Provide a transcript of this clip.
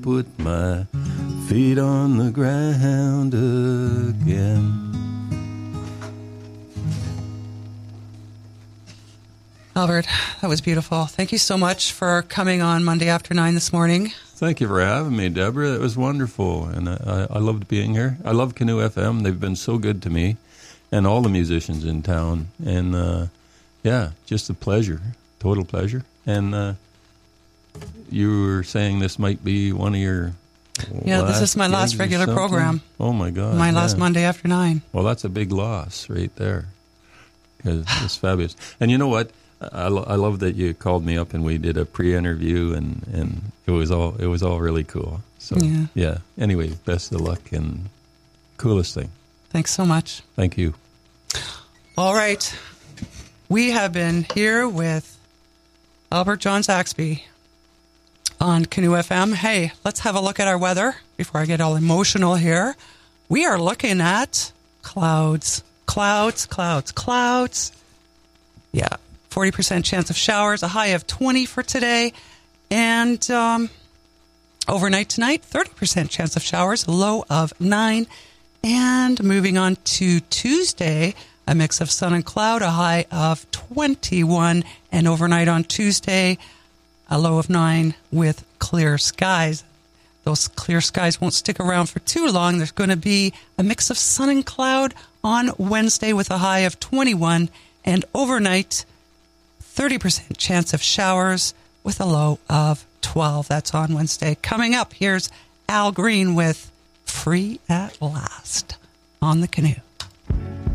Put my feet on the ground again. Albert, that was beautiful. Thank you so much for coming on Monday After 9 this morning. Thank you for having me, Deborah. It was wonderful, and I loved being here. I love Canoe FM. They've been so good to me and all the musicians in town. And, just a pleasure, total pleasure. And you were saying this might be one of your this is my last regular program. Oh, my God. My last Monday After 9. Well, that's a big loss right there. Because it's fabulous. And you know what? I love that you called me up and we did a pre-interview, and it was all really cool. So yeah. Anyway, best of luck and coolest thing. Thanks so much. Thank you. All right, we have been here with Albert John Saxby on Canoe FM. Hey, let's have a look at our weather before I get all emotional here. We are looking at clouds. Yeah. 40% chance of showers, a high of 20 for today. And overnight tonight, 30% chance of showers, a low of 9. And moving on to Tuesday, a mix of sun and cloud, a high of 21. And overnight on Tuesday, a low of 9 with clear skies. Those clear skies won't stick around for too long. There's going to be a mix of sun and cloud on Wednesday with a high of 21. And overnight, 30% chance of showers with a low of 12. That's on Wednesday. Coming up, here's Al Green with Free at Last on the Canoe.